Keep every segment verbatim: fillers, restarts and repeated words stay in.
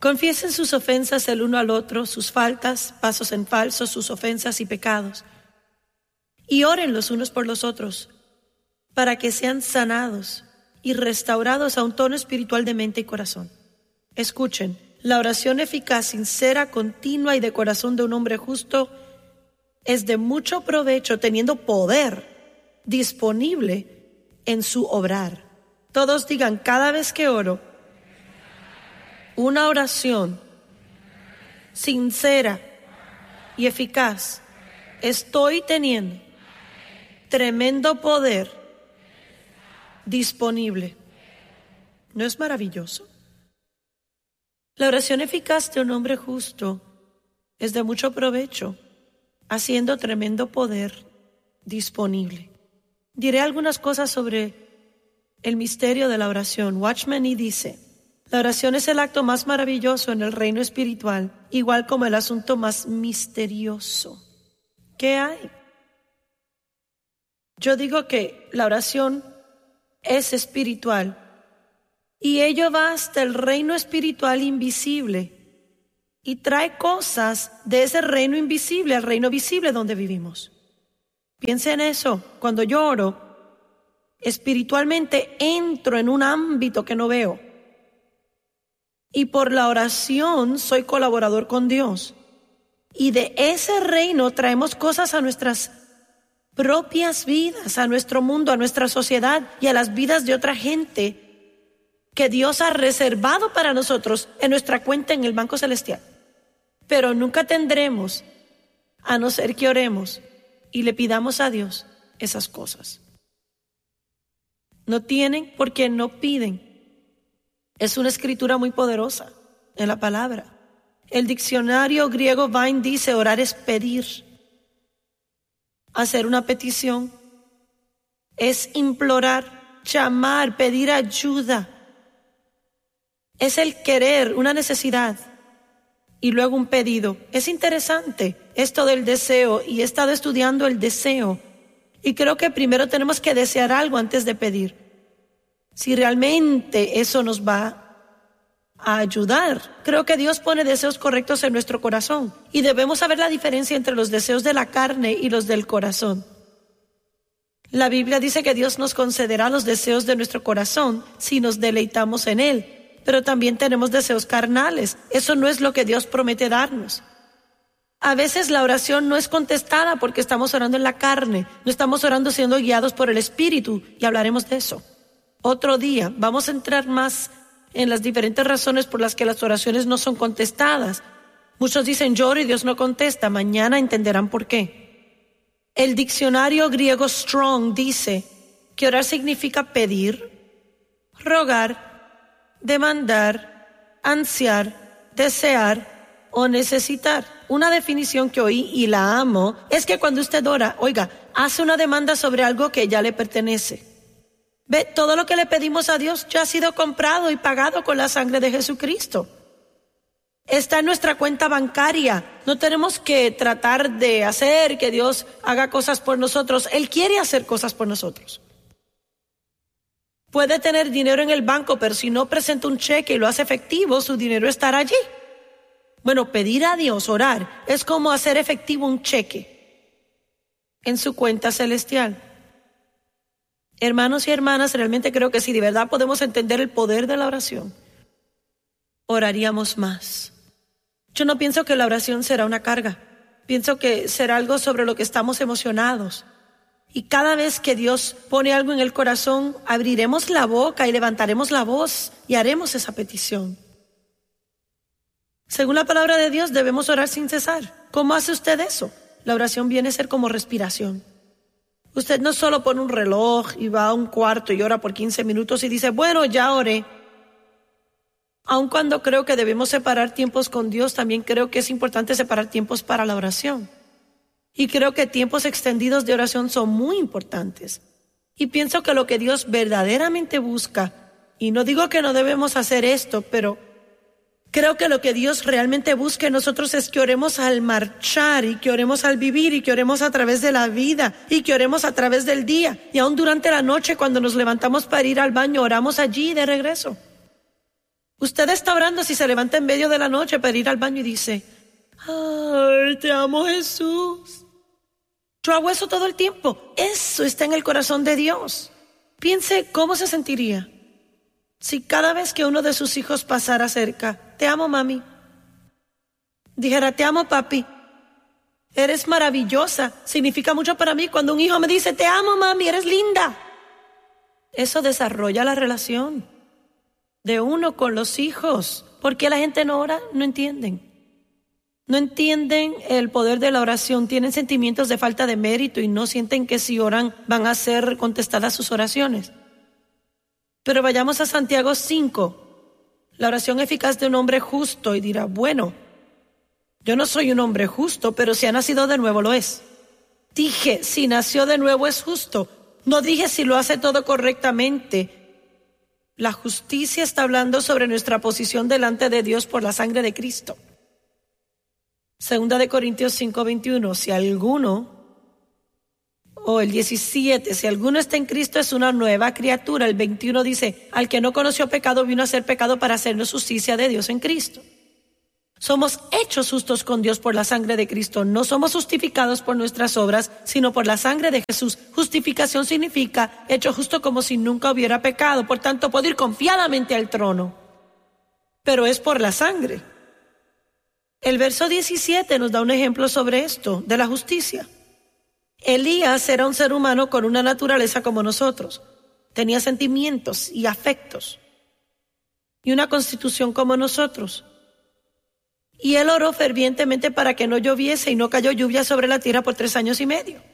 Confiesen sus ofensas el uno al otro, sus faltas, pasos en falso, sus ofensas y pecados. Y oren los unos por los otros, para que sean sanados y restaurados a un tono espiritual de mente y corazón. Escuchen, la oración eficaz, sincera, continua y de corazón de un hombre justo es de mucho provecho, teniendo poder disponible en su obrar. Todos digan, cada vez que oro, una oración sincera y eficaz, estoy teniendo tremendo poder disponible. ¿No es maravilloso? La oración eficaz de un hombre justo es de mucho provecho, haciendo tremendo poder disponible. Diré algunas cosas sobre el misterio de la oración. Watchman Nee dice: la oración es el acto más maravilloso en el reino espiritual, igual como el asunto más misterioso. ¿Qué hay? Yo digo que la oración es espiritual y ello va hasta el reino espiritual invisible y trae cosas de ese reino invisible al reino visible donde vivimos. Piensa en eso. Cuando yo oro, espiritualmente entro en un ámbito que no veo. Y por la oración soy colaborador con Dios. Y de ese reino traemos cosas a nuestras propias vidas, a nuestro mundo, a nuestra sociedad y a las vidas de otra gente que Dios ha reservado para nosotros en nuestra cuenta en el Banco Celestial. Pero nunca tendremos, a no ser que oremos y le pidamos a Dios esas cosas. No tienen porque no piden. Es una escritura muy poderosa en la palabra. El diccionario griego Vine dice: orar es pedir. Hacer una petición es implorar, llamar, pedir ayuda. Es el querer, una necesidad, y luego un pedido. Es interesante esto del deseo, y he estado estudiando el deseo. Y creo que primero tenemos que desear algo antes de pedir. Si realmente eso nos va a ayudar. Creo que Dios pone deseos correctos en nuestro corazón y debemos saber la diferencia entre los deseos de la carne y los del corazón. La Biblia dice que Dios nos concederá los deseos de nuestro corazón si nos deleitamos en Él, pero también tenemos deseos carnales. Eso no es lo que Dios promete darnos. A veces la oración no es contestada porque estamos orando en la carne, no estamos orando siendo guiados por el Espíritu, y hablaremos de eso otro día. Vamos a entrar más en las diferentes razones por las que las oraciones no son contestadas. Muchos dicen: yo oro y Dios no contesta. Mañana entenderán por qué. El diccionario griego Strong dice que orar significa pedir, rogar, demandar, ansiar, desear o necesitar. Una definición que oí y la amo es que cuando usted ora, oiga, hace una demanda sobre algo que ya le pertenece. Ve, todo lo que le pedimos a Dios ya ha sido comprado y pagado con la sangre de Jesucristo. Está en nuestra cuenta bancaria. No tenemos que tratar de hacer que Dios haga cosas por nosotros. Él quiere hacer cosas por nosotros. Puede tener dinero en el banco, pero si no presenta un cheque y lo hace efectivo, su dinero estará allí. Bueno, pedir a Dios, orar, es como hacer efectivo un cheque en su cuenta celestial. Hermanos y hermanas, realmente creo que si de verdad podemos entender el poder de la oración, oraríamos más. Yo no pienso que la oración será una carga. Pienso que será algo sobre lo que estamos emocionados. Y cada vez que Dios pone algo en el corazón, abriremos la boca y levantaremos la voz y haremos esa petición. Según la palabra de Dios, debemos orar sin cesar. ¿Cómo hace usted eso? La oración viene a ser como respiración. Usted no solo pone un reloj y va a un cuarto y ora por quince minutos y dice: bueno, ya oré. Aun cuando creo que debemos separar tiempos con Dios, también creo que es importante separar tiempos para la oración. Y creo que tiempos extendidos de oración son muy importantes. Y pienso que lo que Dios verdaderamente busca, y no digo que no debemos hacer esto, pero creo que lo que Dios realmente busca en nosotros es que oremos al marchar, y que oremos al vivir, y que oremos a través de la vida, y que oremos a través del día. Y aún durante la noche, cuando nos levantamos para ir al baño, oramos allí y de regreso. Usted está orando si se levanta en medio de la noche para ir al baño y dice, ay, te amo, Jesús. Yo hago eso todo el tiempo. Eso está en el corazón de Dios. Piense cómo se sentiría si cada vez que uno de sus hijos pasara cerca, te amo, mami, dijera, te amo, papi, eres maravillosa, significa mucho para mí cuando un hijo me dice, te amo, mami, eres linda. Eso desarrolla la relación de uno con los hijos. ¿Por qué la gente no ora? No entienden. No entienden el poder de la oración, tienen sentimientos de falta de mérito y no sienten que si oran van a ser contestadas sus oraciones. Pero vayamos a Santiago cinco, la oración eficaz de un hombre justo, y dirá, bueno, yo no soy un hombre justo, pero si ha nacido de nuevo lo es. Dije, si nació de nuevo es justo. No dije si lo hace todo correctamente. La justicia está hablando sobre nuestra posición delante de Dios por la sangre de Cristo. Segunda de Corintios cinco veintiuno, si alguno, o el diecisiete, si alguno está en Cristo es una nueva criatura. El veintiuno dice, al que no conoció pecado vino a ser pecado para hacernos justicia de Dios en Cristo. Somos hechos justos con Dios por la sangre de Cristo. No somos justificados por nuestras obras, sino por la sangre de Jesús. Justificación significa hecho justo como si nunca hubiera pecado. Por tanto, puedo ir confiadamente al trono. Pero es por la sangre. El verso diecisiete nos da un ejemplo sobre esto, de la justicia. Elías era un ser humano con una naturaleza como nosotros. Tenía sentimientos y afectos. Y una constitución como nosotros. Y él oró fervientemente para que no lloviese y no cayó lluvia sobre la tierra por tres años y medio.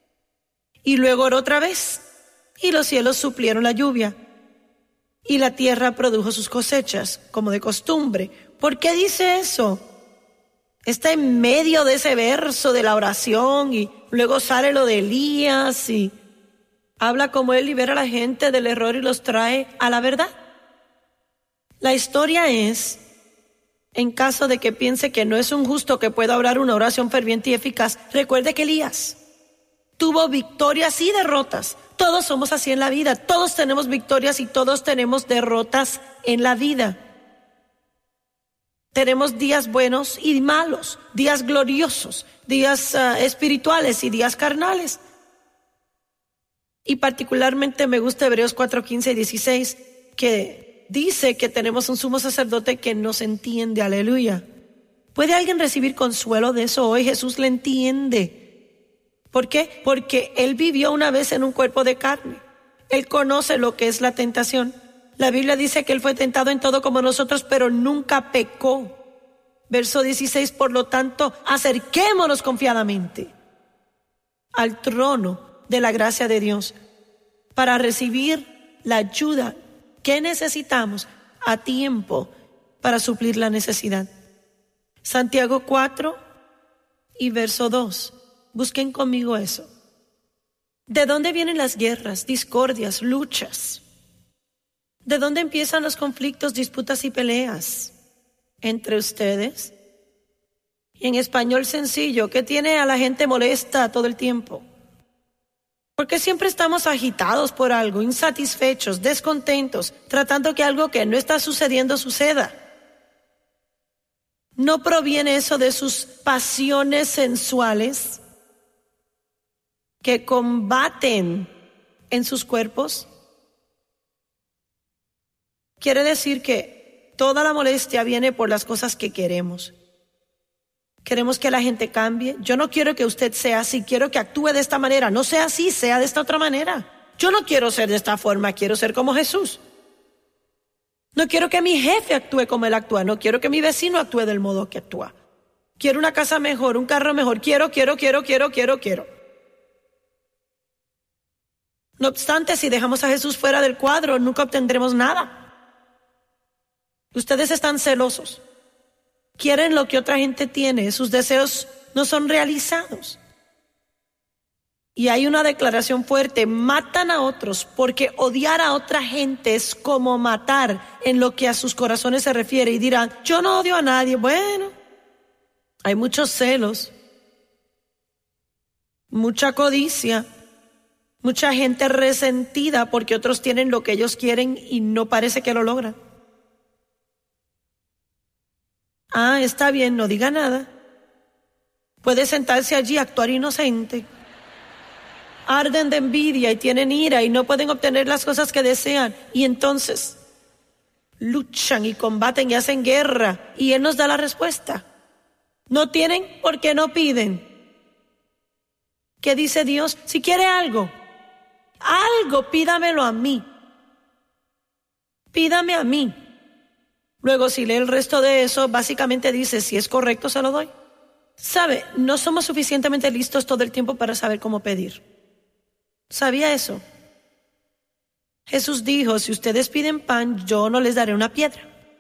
Y luego oró otra vez y los cielos suplieron la lluvia. Y la tierra produjo sus cosechas, como de costumbre. ¿Por qué dice eso? Está en medio de ese verso de la oración y luego sale lo de Elías y habla como él libera a la gente del error y los trae a la verdad. La historia es, en caso de que piense que no es un justo que pueda orar una oración ferviente y eficaz, recuerde que Elías tuvo victorias y derrotas. Todos somos así en la vida, todos tenemos victorias y todos tenemos derrotas en la vida. Tenemos días buenos y malos, días gloriosos, días uh, espirituales y días carnales. Y particularmente me gusta Hebreos cuatro, quince y dieciséis, que dice que tenemos un sumo sacerdote que nos entiende, aleluya. ¿Puede alguien recibir consuelo de eso hoy? Jesús le entiende. ¿Por qué? Porque Él vivió una vez en un cuerpo de carne. Él conoce lo que es la tentación. La Biblia dice que Él fue tentado en todo como nosotros, pero nunca pecó. Verso dieciséis, por lo tanto, acerquémonos confiadamente al trono de la gracia de Dios para recibir la ayuda que necesitamos a tiempo para suplir la necesidad. Santiago cuatro y verso dos. Busquen conmigo eso. ¿De dónde vienen las guerras, discordias, luchas? ¿De dónde empiezan los conflictos, disputas y peleas? Entre ustedes. Y en español sencillo, ¿qué tiene a la gente molesta todo el tiempo? Porque siempre estamos agitados por algo, insatisfechos, descontentos, tratando que algo que no está sucediendo suceda. ¿No proviene eso de sus pasiones sensuales que combaten en sus cuerpos? Quiere decir que toda la molestia viene por las cosas que queremos. Queremos que la gente cambie. Yo no quiero que usted sea así, quiero que actúe de esta manera. No sea así, sea de esta otra manera. Yo no quiero ser de esta forma, quiero ser como Jesús. No quiero que mi jefe actúe como él actúa, no quiero que mi vecino actúe del modo que actúa. Quiero una casa mejor, un carro mejor, quiero, quiero, quiero, quiero, quiero, quiero. No obstante, si dejamos a Jesús fuera del cuadro, nunca obtendremos nada. Ustedes están celosos. Quieren lo que otra gente tiene. Sus deseos no son realizados. Y hay una declaración fuerte. Matan a otros porque odiar a otra gente es como matar en lo que a sus corazones se refiere. Y dirán, yo no odio a nadie. Bueno, hay muchos celos, mucha codicia, mucha gente resentida porque otros tienen lo que ellos quieren y no parece que lo logran. Ah, está bien, no diga nada. Puede sentarse allí, actuar inocente. Arden de envidia y tienen ira y no pueden obtener las cosas que desean. Y entonces luchan y combaten y hacen guerra. Y Él nos da la respuesta. No tienen porque no piden. ¿Qué dice Dios? Si quiere algo, algo, pídamelo a mí. Pídame a mí. Luego, si lee el resto de eso, básicamente dice, si es correcto, se lo doy. ¿Sabe? No somos suficientemente listos todo el tiempo para saber cómo pedir. ¿Sabía eso? Jesús dijo, si ustedes piden pan, yo no les daré una piedra.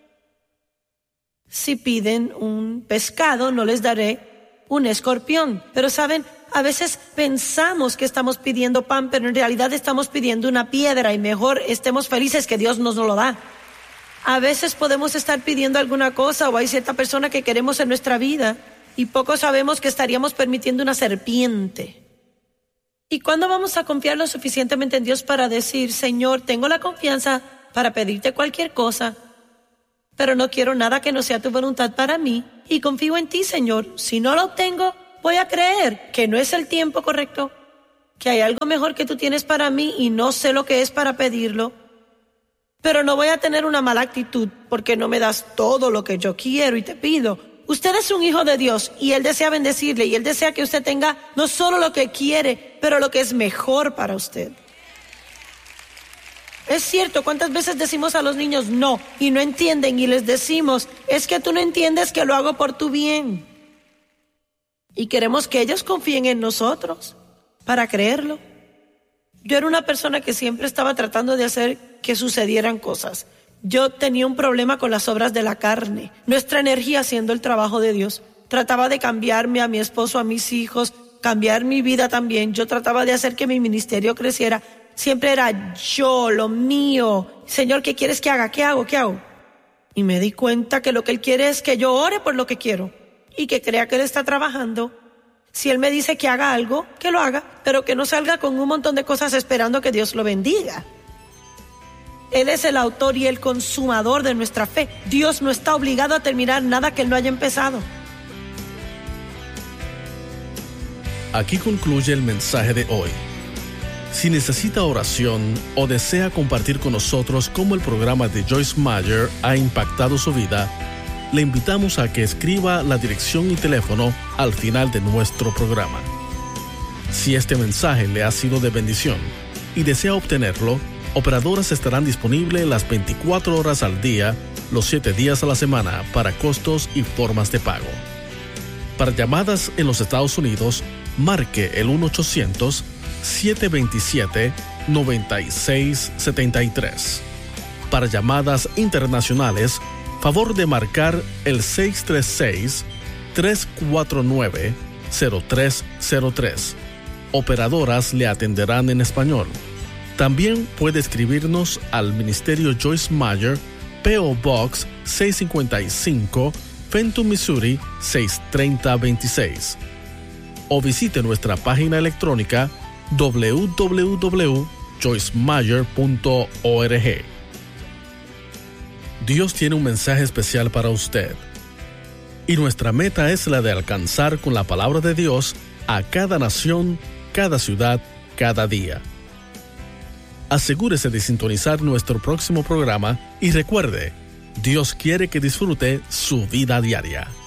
Si piden un pescado, no les daré un escorpión. Pero ¿saben? A veces pensamos que estamos pidiendo pan, pero en realidad estamos pidiendo una piedra y mejor estemos felices que Dios nos lo da. A veces podemos estar pidiendo alguna cosa o hay cierta persona que queremos en nuestra vida y poco sabemos que estaríamos permitiendo una serpiente. ¿Y cuándo vamos a confiar lo suficientemente en Dios para decir, Señor, tengo la confianza para pedirte cualquier cosa, pero no quiero nada que no sea tu voluntad para mí y confío en ti, Señor. Si no lo obtengo, voy a creer que no es el tiempo correcto, que hay algo mejor que tú tienes para mí y no sé lo que es para pedirlo, pero no voy a tener una mala actitud porque no me das todo lo que yo quiero y te pido. Usted es un hijo de Dios y Él desea bendecirle y Él desea que usted tenga no solo lo que quiere, pero lo que es mejor para usted. Es cierto, ¿cuántas veces decimos a los niños no y no entienden y les decimos, es que tú no entiendes que lo hago por tu bien? Y queremos que ellos confíen en nosotros para creerlo. Yo era una persona que siempre estaba tratando de hacer que sucedieran cosas. Yo tenía un problema con las obras de la carne, nuestra energía haciendo el trabajo de Dios. Trataba de cambiarme a mi esposo, a mis hijos, cambiar mi vida también. Yo trataba de hacer que mi ministerio creciera. Siempre era yo, lo mío. Señor, ¿qué quieres que haga? ¿Qué hago? ¿Qué hago? Y me di cuenta que lo que Él quiere es que yo ore por lo que quiero y que crea que Él está trabajando. Si Él me dice que haga algo, que lo haga, pero que no salga con un montón de cosas esperando que Dios lo bendiga. Él es el autor y el consumador de nuestra fe. Dios no está obligado a terminar nada que Él no haya empezado. Aquí concluye el mensaje de hoy. Si necesita oración o desea compartir con nosotros cómo el programa de Joyce Meyer ha impactado su vida, le invitamos a que escriba la dirección y teléfono al final de nuestro programa. Si este mensaje le ha sido de bendición y desea obtenerlo, operadoras estarán disponibles las veinticuatro horas al día, los siete días a la semana para costos y formas de pago. Para llamadas en los Estados Unidos, marque el uno ochocientos, siete dos siete, nueve seis siete tres. Para llamadas internacionales, favor de marcar el seis tres seis, tres cuatro nueve, cero tres cero tres. Operadoras le atenderán en español. También puede escribirnos al Ministerio Joyce Meyer, P O Box seiscientos cincuenta y cinco, Fenton, Missouri seis tres cero dos seis. O visite nuestra página electrónica doble u doble u doble u punto joyce meyer punto org. Dios tiene un mensaje especial para usted. Y nuestra meta es la de alcanzar con la palabra de Dios a cada nación, cada ciudad, cada día. Asegúrese de sintonizar nuestro próximo programa y recuerde, Dios quiere que disfrute su vida diaria.